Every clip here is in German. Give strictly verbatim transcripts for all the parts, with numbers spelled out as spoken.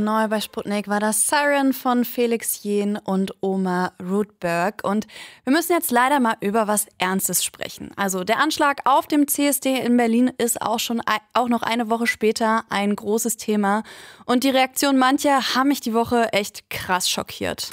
Neu bei Sputnik war das Siren von Felix Jähn und Oma Rudberg. Und wir müssen jetzt leider mal über was Ernstes sprechen. Also der Anschlag auf dem C S D in Berlin ist auch schon auch noch eine Woche später ein großes Thema. Und die Reaktion mancher haben mich die Woche echt krass schockiert.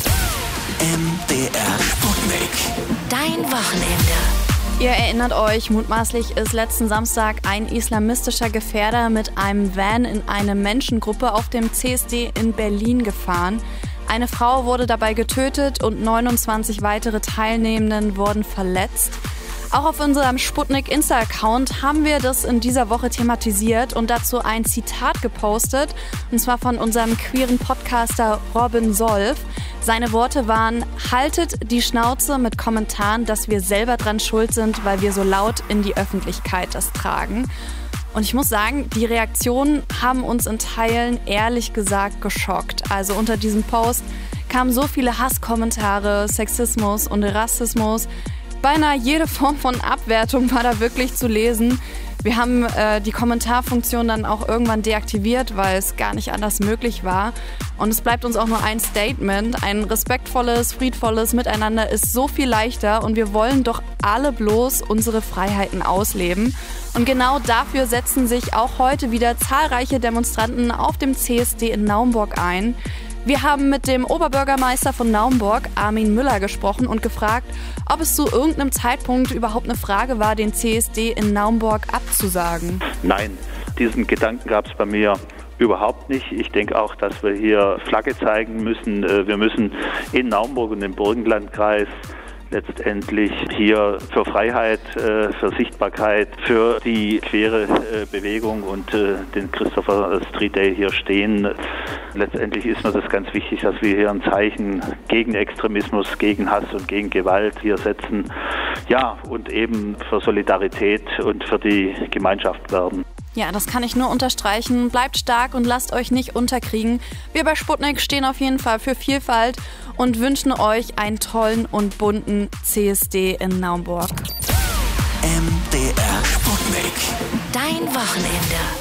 M D R Sputnik. Dein Wochenende. Ihr erinnert euch, mutmaßlich ist letzten Samstag ein islamistischer Gefährder mit einem Van in eine Menschengruppe auf dem C S D in Berlin gefahren. Eine Frau wurde dabei getötet und neunundzwanzig weitere Teilnehmenden wurden verletzt. Auch auf unserem Sputnik-Insta-Account haben wir das in dieser Woche thematisiert und dazu ein Zitat gepostet, und zwar von unserem queeren Podcaster Robin Solf. Seine Worte waren: Haltet die Schnauze mit Kommentaren, dass wir selber dran schuld sind, weil wir so laut in die Öffentlichkeit das tragen. Und ich muss sagen, die Reaktionen haben uns in Teilen ehrlich gesagt geschockt. Also unter diesem Post kamen so viele Hasskommentare, Sexismus und Rassismus. Beinahe jede Form von Abwertung war da wirklich zu lesen. Wir haben äh, die Kommentarfunktion dann auch irgendwann deaktiviert, weil es gar nicht anders möglich war. Und es bleibt uns auch nur ein Statement. Ein respektvolles, friedvolles Miteinander ist so viel leichter und wir wollen doch alle bloß unsere Freiheiten ausleben. Und genau dafür setzen sich auch heute wieder zahlreiche Demonstranten auf dem C S D in Naumburg ein. Wir haben mit dem Oberbürgermeister von Naumburg, Armin Müller, gesprochen und gefragt, ob es zu irgendeinem Zeitpunkt überhaupt eine Frage war, den C S D in Naumburg abzusagen. Nein, diesen Gedanken gab es bei mir überhaupt nicht. Ich denke auch, dass wir hier Flagge zeigen müssen. Wir müssen in Naumburg und im Burgenlandkreis letztendlich hier für Freiheit, für Sichtbarkeit, für die queere Bewegung und den Christopher Street Day hier stehen. Letztendlich ist mir das ganz wichtig, dass wir hier ein Zeichen gegen Extremismus, gegen Hass und gegen Gewalt hier setzen. Ja, und eben für Solidarität und für die Gemeinschaft werden. Ja, das kann ich nur unterstreichen. Bleibt stark und lasst euch nicht unterkriegen. Wir bei Sputnik stehen auf jeden Fall für Vielfalt und wünschen euch einen tollen und bunten C S D in Naumburg. M D R Sputnik. Dein Wochenende.